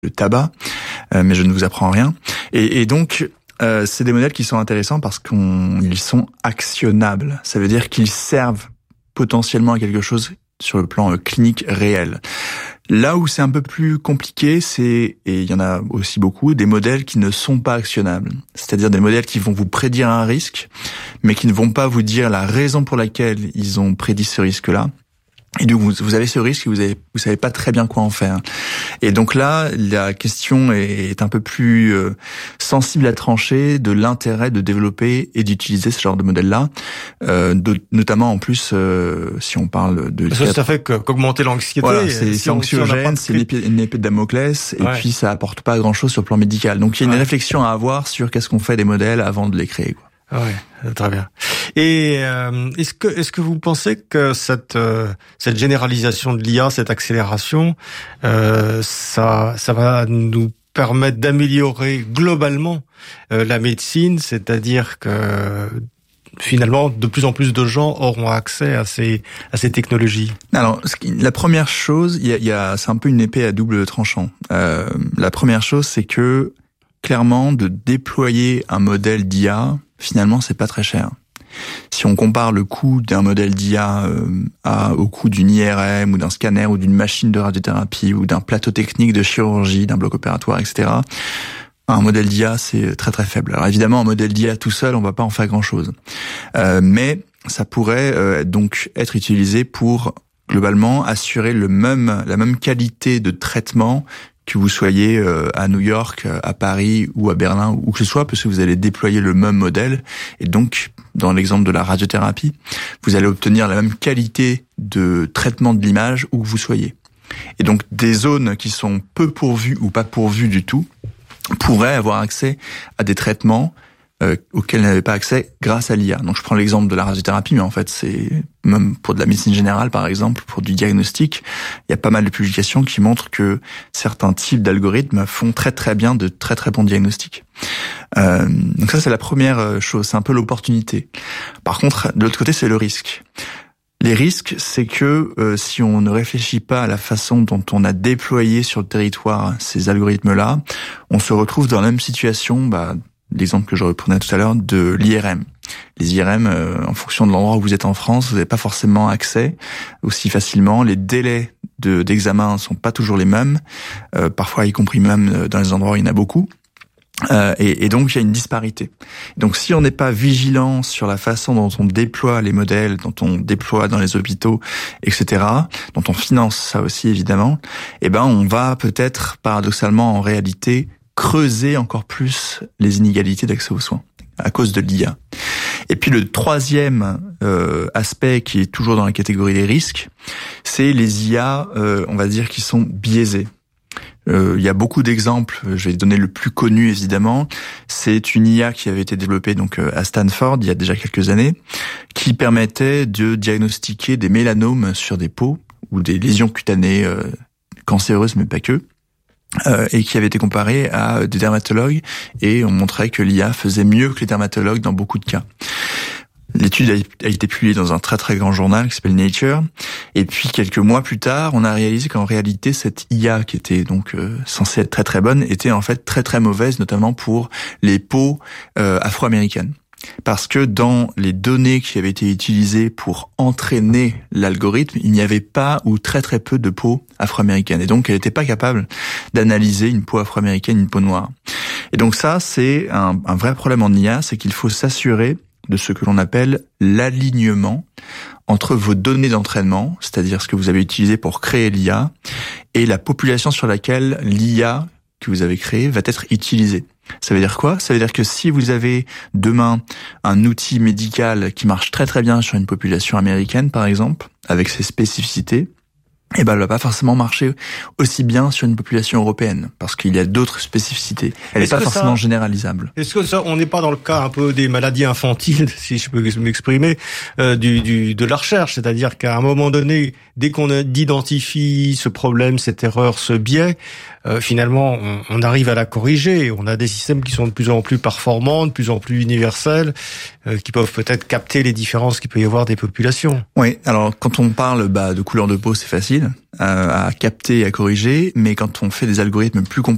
tabac, mais je ne vous apprends rien. Et donc, c'est des modèles qui sont intéressants parce qu'ils sont actionnables. Ça veut dire qu'ils servent potentiellement à quelque chose sur le plan clinique réel. Là où c'est un peu plus compliqué, et il y en a aussi beaucoup, des modèles qui ne sont pas actionnables. C'est-à-dire des modèles qui vont vous prédire un risque, mais qui ne vont pas vous dire la raison pour laquelle ils ont prédit ce risque-là. Et donc vous avez ce risque et vous savez pas très bien quoi en faire. Et donc là, la question est un peu plus sensible à trancher de l'intérêt de développer et d'utiliser ce genre de modèle-là, notamment en plus si on parle de... Ça fait qu'augmenter l'anxiété. Voilà, c'est anxiogène, c'est une épée de Damoclès, et puis ça apporte pas grand-chose sur le plan médical. Donc il y a une réflexion à avoir sur qu'est-ce qu'on fait des modèles avant de les créer, quoi. Ouais, très bien. Et est-ce que vous pensez que cette généralisation de l'IA, cette accélération, ça va nous permettre d'améliorer globalement la médecine, c'est-à-dire que finalement de plus en plus de gens auront accès à ces technologies? Alors, la première chose, c'est un peu une épée à double tranchant. La première chose, c'est que clairement, de déployer un modèle d'IA, finalement, c'est pas très cher. Si on compare le coût d'un modèle d'IA au coût d'une IRM ou d'un scanner ou d'une machine de radiothérapie ou d'un plateau technique de chirurgie, d'un bloc opératoire, etc., un modèle d'IA, c'est très très faible. Alors évidemment, un modèle d'IA tout seul, on va pas en faire grand-chose. Mais ça pourrait donc être utilisé pour, globalement, assurer la même qualité de traitement que vous soyez à New York, à Paris ou à Berlin, où que ce soit, parce que vous allez déployer le même modèle. Et donc, dans l'exemple de la radiothérapie, vous allez obtenir la même qualité de traitement de l'image où que vous soyez. Et donc, des zones qui sont peu pourvues ou pas pourvues du tout pourraient avoir accès à des traitements auxquels n'avaient pas accès grâce à l'IA. Donc je prends l'exemple de la radiothérapie, mais en fait c'est même pour de la médecine générale, par exemple, pour du diagnostic, il y a pas mal de publications qui montrent que certains types d'algorithmes font très très bien de très très bons diagnostics. Donc ça c'est la première chose, c'est un peu l'opportunité. Par contre, de l'autre côté, c'est le risque. Les risques, c'est que si on ne réfléchit pas à la façon dont on a déployé sur le territoire ces algorithmes-là, on se retrouve dans la même situation, l'exemple que je reprenais tout à l'heure, de l'IRM. Les IRM, en fonction de l'endroit où vous êtes en France, vous n'avez pas forcément accès aussi facilement. Les délais d'examen sont pas toujours les mêmes, parfois y compris même dans les endroits où il y en a beaucoup. Et donc il y a une disparité. Donc si on n'est pas vigilant sur la façon dont on déploie les modèles, dont on déploie dans les hôpitaux, etc., dont on finance ça aussi évidemment, on va peut-être paradoxalement en réalité creuser encore plus les inégalités d'accès aux soins à cause de l'IA. Et puis le troisième aspect qui est toujours dans la catégorie des risques, c'est les IA, on va dire, qui sont biaisés. Il y a beaucoup d'exemples, je vais donner le plus connu évidemment, c'est une IA qui avait été développée donc à Stanford il y a déjà quelques années, qui permettait de diagnostiquer des mélanomes sur des peaux ou des lésions cutanées cancéreuses, mais pas que. Et qui avait été comparé à des dermatologues, et on montrait que l'IA faisait mieux que les dermatologues dans beaucoup de cas. L'étude a été publiée dans un très très grand journal qui s'appelle Nature, et puis quelques mois plus tard, on a réalisé qu'en réalité cette IA qui était donc censée être très très bonne était en fait très très mauvaise, notamment pour les peaux afro-américaines. Parce que dans les données qui avaient été utilisées pour entraîner l'algorithme, il n'y avait pas ou très très peu de peau afro-américaine. Et donc, elle n'était pas capable d'analyser une peau afro-américaine, une peau noire. Et donc ça, c'est un vrai problème en IA, c'est qu'il faut s'assurer de ce que l'on appelle l'alignement entre vos données d'entraînement, c'est-à-dire ce que vous avez utilisé pour créer l'IA, et la population sur laquelle l'IA que vous avez créée va être utilisée. Ça veut dire quoi? Ça veut dire que si vous avez demain un outil médical qui marche très très bien sur une population américaine, par exemple, avec ses spécificités, elle va pas forcément marcher aussi bien sur une population européenne, parce qu'il y a d'autres spécificités. Elle n'est pas forcément généralisable. Est-ce que ça, on n'est pas dans le cas un peu des maladies infantiles, si je peux m'exprimer, de la recherche, c'est-à-dire qu'à un moment donné, dès qu'on identifie ce problème, cette erreur, ce biais, finalement, on arrive à la corriger. On a des systèmes qui sont de plus en plus performants, de plus en plus universels, qui peuvent peut-être capter les différences qu'il peut y avoir des populations. Oui, alors quand on parle de couleur de peau, c'est facile à capter et à corriger, mais quand on fait des algorithmes plus complexes,